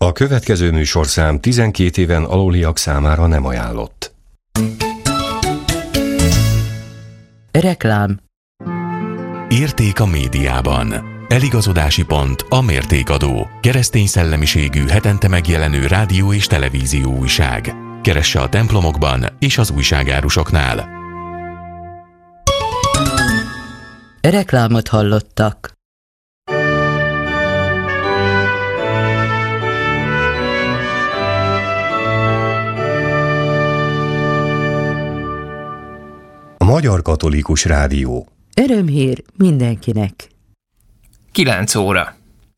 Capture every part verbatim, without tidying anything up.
A következő műsorszám tizenkét éven aluliak számára nem ajánlott. Reklám. Érték a médiában. Eligazodási pont a Mértékadó. Keresztény szellemiségű, hetente megjelenő rádió és televízió újság. Keresse a templomokban és az újságárusoknál. Reklámot hallottak. A Magyar Katolikus Rádió. Örömhír mindenkinek. kilenc óra.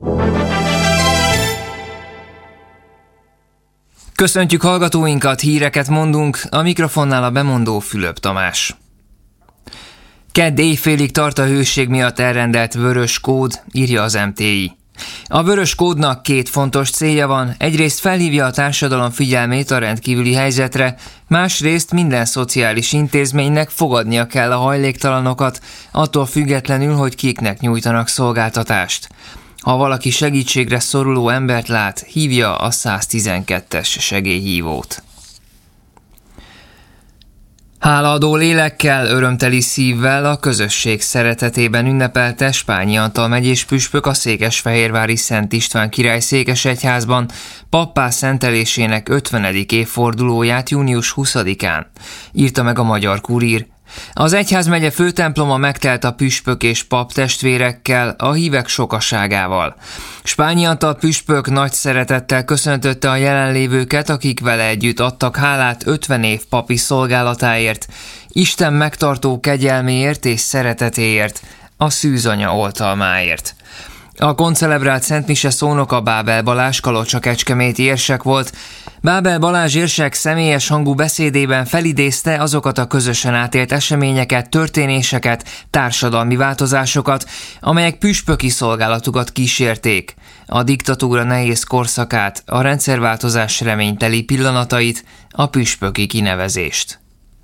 Köszöntjük hallgatóinkat, híreket mondunk, a mikrofonnál a bemondó Fülöp Tamás. Kedd éjfélig tart a hőség miatt elrendelt vörös kód, írja az em té i. A vörös kódnak két fontos célja van, egyrészt felhívja a társadalom figyelmét a rendkívüli helyzetre, másrészt minden szociális intézménynek fogadnia kell a hajléktalanokat, attól függetlenül, hogy kiknek nyújtanak szolgáltatást. Ha valaki segítségre szoruló embert lát, hívja a száztizenkettes segélyhívót. Hálaadó lélekkel, örömteli szívvel a közösség szeretetében ünnepelte Spányi Antal megyés püspök a székesfehérvári Szent István király székesegyházban pappá szentelésének ötvenedik évfordulóját június huszadikán, írta meg a Magyar Kurír. Az egyházmegye főtemploma megtelt a püspök és pap testvérekkel, a hívek sokaságával. Spányi Antal püspök nagy szeretettel köszöntötte a jelenlévőket, akik vele együtt adtak hálát ötven év papi szolgálatáért, Isten megtartó kegyelméért és szeretetéért, a szűzanya oltalmáért. A koncelebrált szentmise szónoka Bábel Balázs kalocsa-kecskeméti érsek volt. Bábel Balázs érsek személyes hangú beszédében felidézte azokat a közösen átélt eseményeket, történéseket, társadalmi változásokat, amelyek püspöki szolgálatukat kísérték. A diktatúra nehéz korszakát, a rendszerváltozás reményteli pillanatait, a püspöki kinevezést.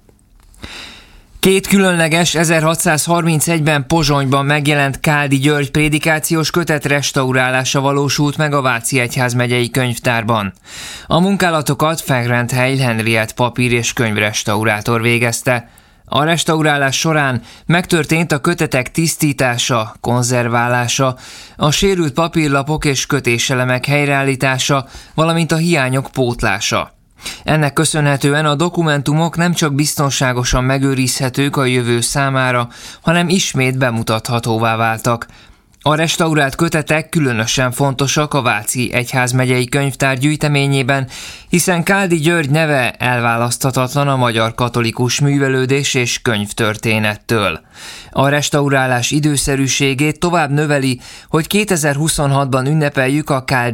Két különleges ezerhatszázharmincegyben Pozsonyban megjelent Káldi György prédikációs kötet restaurálása valósult meg a Váci Egyházmegyei Könyvtárban. A munkálatokat Fengrendheil Henriett papír- és könyvrestaurátor végezte. A restaurálás során megtörtént a kötetek tisztítása, konzerválása, a sérült papírlapok és kötéselemek helyreállítása, valamint a hiányok pótlása. Ennek köszönhetően a dokumentumok nem csak biztonságosan megőrizhetők a jövő számára, hanem ismét bemutathatóvá váltak. A restaurált kötetek különösen fontosak a Váci Egyházmegyei Könyvtár gyűjteményében, hiszen Káldi György neve elválaszthatatlan a magyar katolikus művelődés és könyvtörténettől. A restaurálás időszerűségét tovább növeli, hogy kétezer-huszonhatban ünnepeljük a Káldi